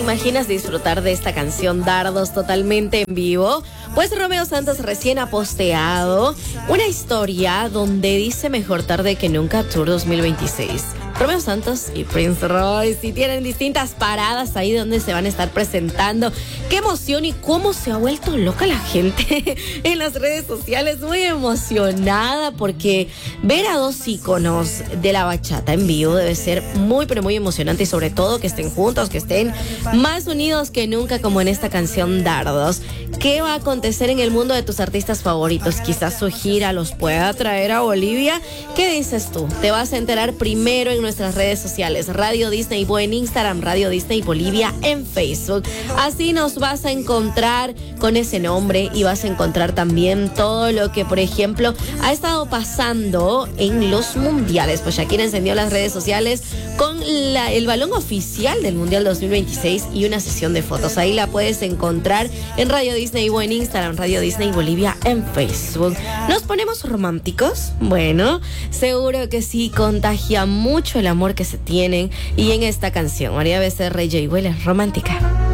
imaginas disfrutar de esta canción Dardos totalmente en vivo? Pues Romeo Santos recién ha posteado una historia donde dice mejor tarde que nunca Tour 2026. Romeo Santos y Prince Royce y tienen distintas paradas ahí donde se van a estar presentando. Qué emoción y cómo se ha vuelto loca la gente en las redes sociales. Muy emocionada porque ver a dos íconos de la bachata en vivo debe ser muy pero muy emocionante, y sobre todo que estén juntos, que estén más unidos que nunca, como en esta canción Dardos. ¿Qué va a acontecer en el mundo de tus artistas favoritos? Quizás su gira los pueda traer a Bolivia. ¿Qué dices tú? Te vas a enterar primero en nuestras redes sociales. Radio Disney Bo en Instagram, Radio Disney Bolivia en Facebook. Así nos vas a encontrar con ese nombre y vas a encontrar también todo lo que, por ejemplo, ha estado pasando en los mundiales. Pues Shakira encendió las redes sociales con el balón oficial del Mundial 2026 y una sesión de fotos. Ahí la puedes encontrar en Radio Disney Bo en Instagram, Radio Disney Bolivia en Facebook. ¿Nos ponemos románticos? Bueno, seguro que sí, contagia mucho el amor que se tienen. Y en esta canción, María Becerra y Jay Wheeler, Romántica.